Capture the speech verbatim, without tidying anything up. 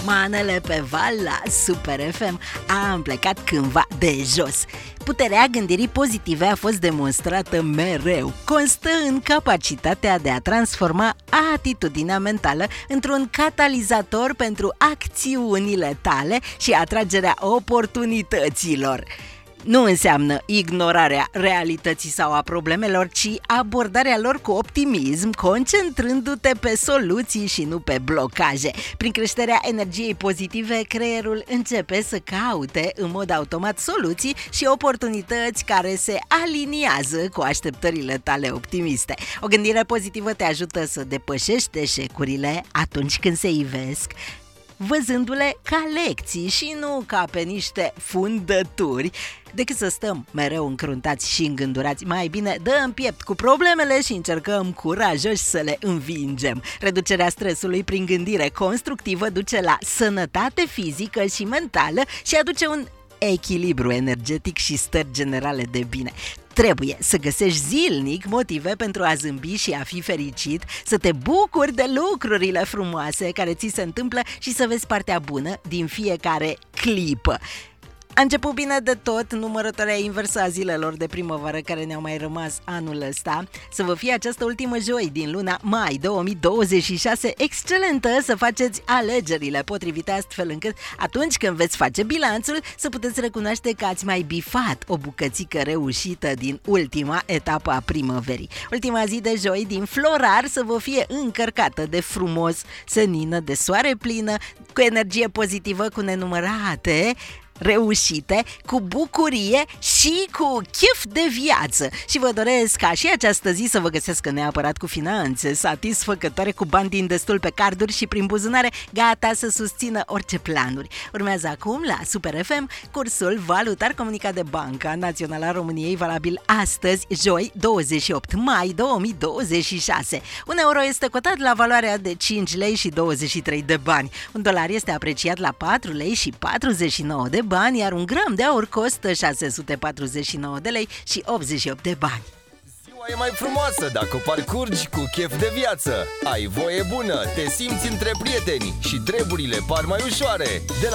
Manele pe val la Super F M. Am plecat cândva de jos. Puterea gândirii pozitive a fost demonstrată mereu. Constă în capacitatea de a transforma atitudinea mentală într-un catalizator pentru acțiunile tale și atragerea oportunităților. Nu înseamnă ignorarea realității sau a problemelor, ci abordarea lor cu optimism, concentrându-te pe soluții și nu pe blocaje. Prin creșterea energiei pozitive, creierul începe să caute în mod automat soluții și oportunități care se aliniază cu așteptările tale optimiste. O gândire pozitivă te ajută să depășești eșecurile atunci când se ivesc, văzându-le ca lecții și nu ca pe niște fundături. Decât să stăm mereu încruntați și îngândurați, mai bine dăm piept cu problemele și încercăm curajoși să le învingem. Reducerea stresului prin gândire constructivă duce la sănătate fizică și mentală și aduce un echilibru energetic și stări generale de bine. Trebuie să găsești zilnic motive pentru a zâmbi și a fi fericit, să te bucuri de lucrurile frumoase care ți se întâmplă și să vezi partea bună din fiecare clipă. A început bine de tot numărătoarea inversă a zilelor de primăvară care ne-au mai rămas anul ăsta. Să vă fie această ultimă joi din luna mai două mii douăzeci și șase excelentă, să faceți alegerile potrivite astfel încât atunci când veți face bilanțul să puteți recunoaște că ați mai bifat o bucățică reușită din ultima etapă a primăverii. Ultima zi de joi din Florar să vă fie încărcată de frumos, senină, de soare plină, cu energie pozitivă, cu nenumărate reușite, cu bucurie și cu chef de viață. Și vă doresc ca și această zi să vă găsească neapărat cu finanțe satisfăcătoare, cu bani din destul pe carduri și prin buzunare, gata să susțină orice planuri. Urmează acum la Super F M cursul valutar comunicat de Banca Națională a României, valabil astăzi, joi, douăzeci și opt mai două mii douăzeci și șase. Un euro este cotat la valoarea de cinci lei și douăzeci și trei de bani. Un dolar este apreciat la patru lei și patruzeci și nouă de bani, iar un gram de aur costă șase sute patruzeci și nouă de lei și optzeci și opt de bani. Ziua e mai frumoasă dacă o parcurgi cu chef de viață. Ai voie bună, te simți între prieteni și treburile par mai ușoare. De la